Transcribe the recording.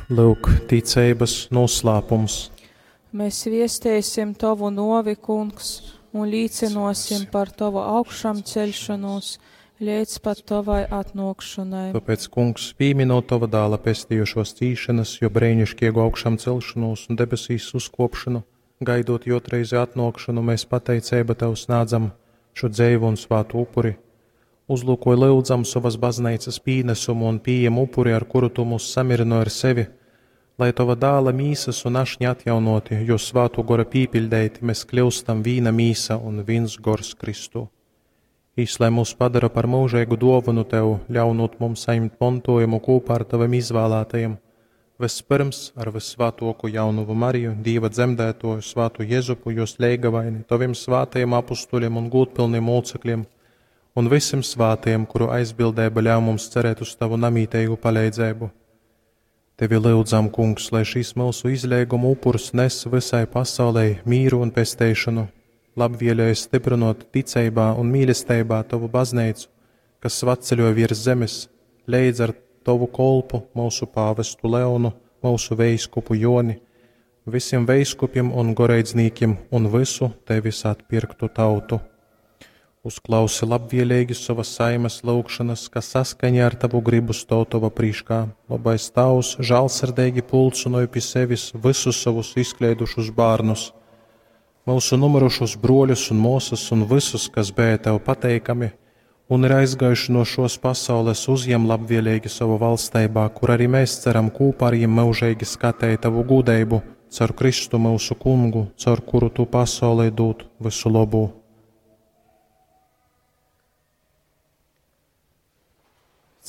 Lūk, ticības noslēpums. Mēs viestēsim Tavu novi, Kungs, un līdzinosim par Tavu augšām ceļšanos, līdz pat Tavai atnākšanai. Tāpēc, Kungs, pieminot Tava dēla pestījušos cīšanas, jo brīnišķīgu augšām celšanos un debesīs uzkopšanu, gaidot jotreizi atnākšanu, mēs pateicība Tev sniedzam šo dzeivu un svātu upuri. Uzlūkoj lūdzam savas baznīcas pīnesumu un pieejam upuri, ar kuru Tu mūs samirino ar sevi, lai Tava dēla mīsas un ašņi atjaunoti, jo svātu gora pīpildēti mēs kļūstam vīna mīsa un vīns gors Kristu. Lai mūs padara par mūžīgu dāvanu Tev, ļaunot mums saņemt mantojumu kopā ar Tavam izvēlētajiem, vispirms ar visvātoku jaunuvu Mariju, Dieva dzemdētoju, svātu Jezupu, jos leigavaini, Taviem svātajiem apustuļiem un gūtpilniem locekļiem, un visiem svātajiem, kuru aizbildēba ļauj mums cerēt uz Tavu namītēju palīdzību. Tevi lūdzam, Kungs, lai šīs mūsu izlieguma upurs nes visai pasaulē mīru un pestēšanu, labvielēji stiprinot ticībā un mīlestībā Tavu baznīcu, kas svatceļo virs zemes, leidz ar Tavu kolpu, mūsu pāvestu Leonu, mūsu veiskupu Joni, visiem veiskupiem un goreidzniekiem un visu Tevis atpirktu tautu. Uzklausi labvielīgi savas saimes lūgšanas, kas saskaņā ar Tavu gribu stāv Tava prīškā, labais Tavs žālsirdīgi pulcinoja pie sevis visus savus izklaidušus bārnus, mūsu numirušus broļus un mūsas un visus, kas bija Tev pateikami, un ir aizgājuši no šos pasaules, uzņem labvielīgi savu valstībā, kur arī mēs ceram kopā ar viņiem mūžīgi skatēt Tavu gudeibu, caur Kristu mūsu kungu, caur kuru Tu pasaulē dod visu labu.